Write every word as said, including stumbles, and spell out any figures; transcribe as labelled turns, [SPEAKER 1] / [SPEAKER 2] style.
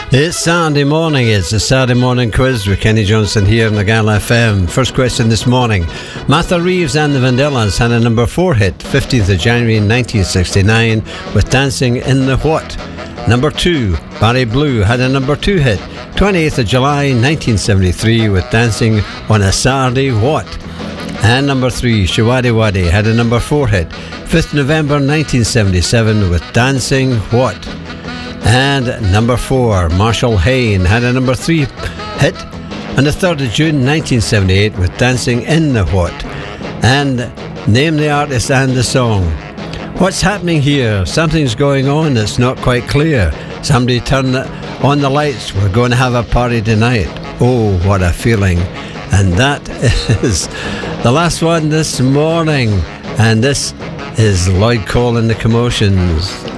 [SPEAKER 1] It's Saturday morning, it's the Saturday morning quiz with Kenny Johnson here on the Gala F M. First question this morning. Martha Reeves and the Vandellas had a number four hit, fifteenth of January nineteen sixty-nine, with Dancing in the What? Number two, Barry Blue had a number two hit, twenty-eighth of July nineteen seventy-three, with Dancing on a Saturday What? And number three, Shawady Wadi had a number four hit, fifth of November nineteen seventy-seven, with Dancing What? And number four, Marshall Hayne had a number three hit on the third of June nineteen seventy-eight with Dancing in the What? And name the artist and the song. What's happening here? Something's going on that's not quite clear. Somebody turn on the lights. We're going to have a party tonight. Oh, what a feeling. And that is the last one this morning. And this is Lloyd Cole and the Commotions.